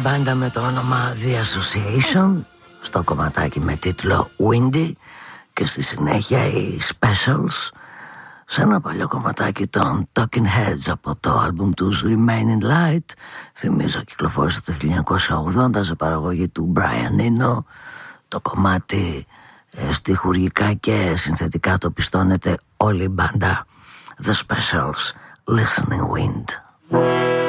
μπάντα με το όνομα The Association, στο κομματάκι με τίτλο Windy, και στη συνέχεια οι Specials σε ένα παλιό κομματάκι των Talking Heads από το άλμπουμ τους Remain in Light. Θυμίζω κυκλοφόρησε το 1980 σε παραγωγή του Brian Eno. Το κομμάτι στιχουργικά και συνθετικά το πιστώνεται όλη η μπάντα. The Specials, Listening Wind.